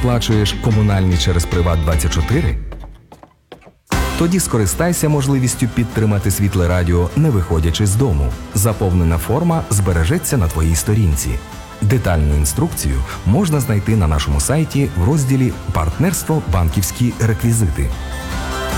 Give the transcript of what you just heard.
сплачуєш комунальні через Приват24? Тоді скористайся можливістю підтримати Світле Радіо, не виходячи з дому. Заповнена форма збережеться на твоїй сторінці. Детальну інструкцію можна знайти на нашому сайті в розділі «Партнерство. Банківські реквізити».